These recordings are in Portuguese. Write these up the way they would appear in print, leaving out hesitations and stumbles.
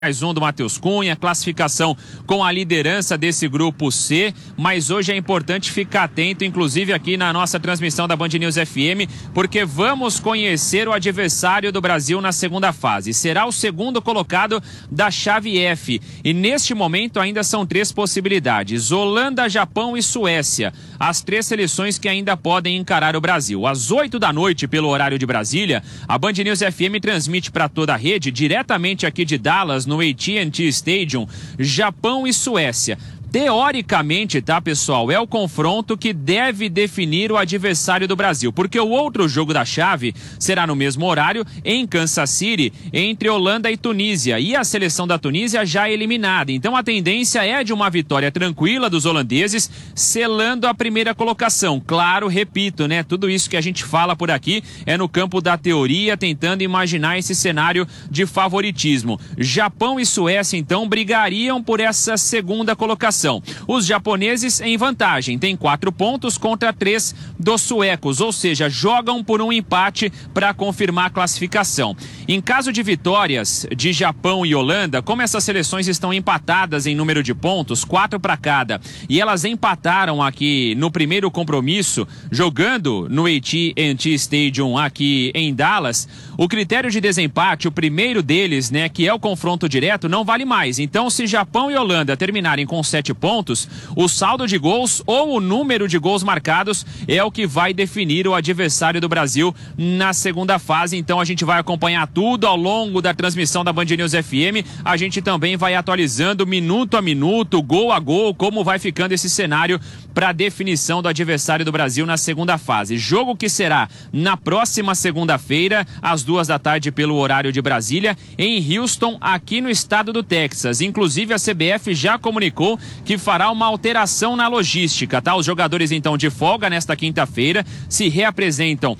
Mais um do Matheus Cunha, classificação com a liderança desse grupo C, mas hoje é importante ficar atento, inclusive aqui na nossa transmissão da Band News FM, porque vamos conhecer o adversário do Brasil na segunda fase. Será o segundo colocado da chave F e neste momento ainda são 3 possibilidades: Holanda, Japão e Suécia. As 3 seleções que ainda podem encarar o Brasil. Às 8 da noite, pelo horário de Brasília, a Band News FM transmite para toda a rede, diretamente aqui de Dallas, no AT&T Stadium, Japão e Suécia. Teoricamente, tá, pessoal, é o confronto que deve definir o adversário do Brasil, porque o outro jogo da chave será no mesmo horário, em Kansas City, entre Holanda e Tunísia, e a seleção da Tunísia já eliminada. Então a tendência é de uma vitória tranquila dos holandeses, selando a primeira colocação. Claro, repito, né, tudo isso que a gente fala por aqui é no campo da teoria, tentando imaginar esse cenário de favoritismo. Japão e Suécia, então, brigariam por essa segunda colocação. Os japoneses em vantagem, têm 4 pontos contra 3 dos suecos, ou seja, jogam por um empate para confirmar a classificação. Em caso de vitórias de Japão e Holanda, como essas seleções estão empatadas em número de pontos, 4 para cada, e elas empataram aqui no primeiro compromisso, jogando no AT&T Stadium aqui em Dallas, o critério de desempate, o primeiro deles, né, que é o confronto direto, não vale mais. Então, se Japão e Holanda terminarem com 7 pontos, o saldo de gols ou o número de gols marcados é o que vai definir o adversário do Brasil na segunda fase. Então a gente vai acompanhar tudo ao longo da transmissão da Band News FM. A gente também vai atualizando minuto a minuto, gol a gol, como vai ficando esse cenário para a definição do adversário do Brasil na segunda fase. Jogo que será na próxima segunda-feira, às 2 da tarde pelo horário de Brasília, em Houston, aqui no estado do Texas. Inclusive a CBF já comunicou que fará uma alteração na logística, tá? Os jogadores, então, de folga nesta quinta-feira se reapresentam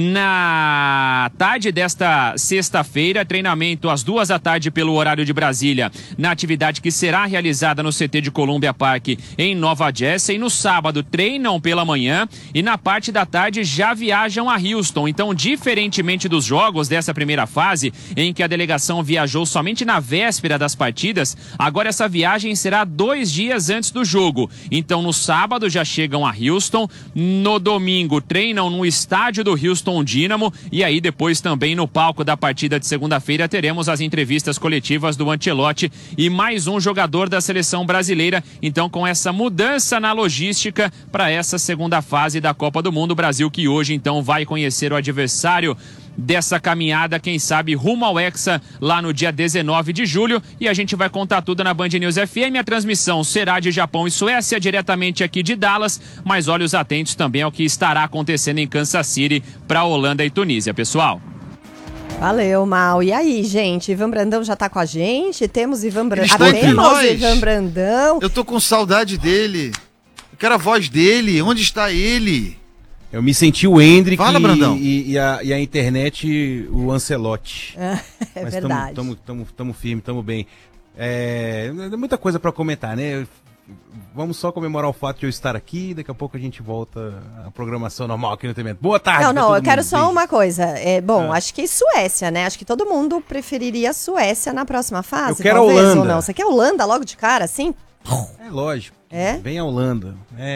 na tarde desta sexta-feira, treinamento às 2 da tarde pelo horário de Brasília, na atividade que será realizada no CT de Columbia Park em Nova Jersey. No sábado treinam pela manhã e na parte da tarde já viajam a Houston. Então, diferentemente dos jogos dessa primeira fase, em que a delegação viajou somente na véspera das partidas, agora essa viagem será 2 dias antes do jogo. Então no sábado já chegam a Houston, no domingo treinam no estádio do Houston Dynamo e aí depois também no palco da partida de segunda-feira teremos as entrevistas coletivas do Ancelotti e mais um jogador da seleção brasileira. Então, com essa mudança na logística para essa segunda fase da Copa do Mundo, o Brasil que hoje então vai conhecer o adversário dessa caminhada, quem sabe rumo ao Hexa lá no dia 19 de julho, e a gente vai contar tudo na Band News FM. A transmissão será de Japão e Suécia, diretamente aqui de Dallas, mas olhos atentos também ao que estará acontecendo em Kansas City para Holanda e Tunísia, pessoal. Valeu, Mal. E aí, gente? Ivan Brandão já tá com a gente? Temos Ivan Brandão. Ivan Brandão. Eu tô com saudade dele. Eu quero a voz dele. Onde está ele? Eu me senti o Hendrick. Fala, Brandão. E a internet, o Ancelotti. É mas verdade. Tamo firme, tamo bem. Muita coisa pra comentar, né? Vamos só comemorar o fato de eu estar aqui. Daqui a pouco a gente volta à programação normal aqui no TV. Boa tarde. Não, eu quero só uma coisa. Acho que Suécia, né? Acho que todo mundo preferiria a Suécia na próxima fase. Eu quero talvez, a Holanda. Ou não. Você quer a Holanda logo de cara, assim? É lógico. É? Vem a Holanda.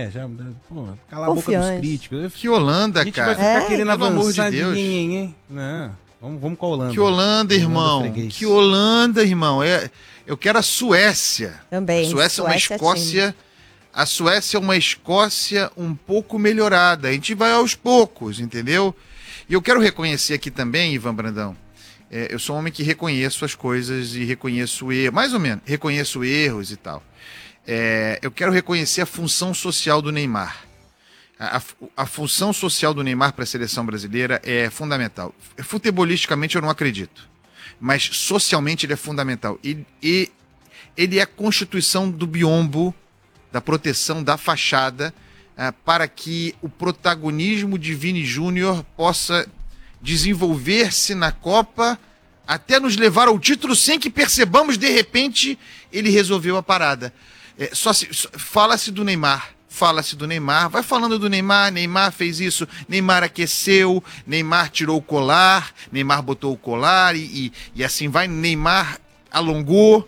Cala a boca dos críticos. Que Holanda, cara. A gente vai ficar querendo avançar, pelo amor de Deus. Hein? Não, vamos com a Holanda. Que Holanda, irmão. Que Holanda, irmão. Eu quero a Suécia. Também. A Suécia é uma Escócia. A Suécia é uma Escócia um pouco melhorada. A gente vai aos poucos, entendeu? E eu quero reconhecer aqui também, Ivan Brandão. Eu sou um homem que reconheço as coisas e reconheço erros. Mais ou menos. Reconheço erros e tal. Eu quero reconhecer a função social do Neymar. A função social do Neymar para a seleção brasileira é fundamental. Futebolisticamente eu não acredito, mas socialmente ele é fundamental. E ele é a constituição do biombo, da proteção da fachada, para que o protagonismo de Vini Júnior possa desenvolver-se na Copa até nos levar ao título sem que percebamos, de repente, ele resolveu a parada. Fala-se do Neymar, vai falando do Neymar. Neymar fez isso, Neymar aqueceu, Neymar tirou o colar, Neymar botou o colar e assim vai. Neymar alongou,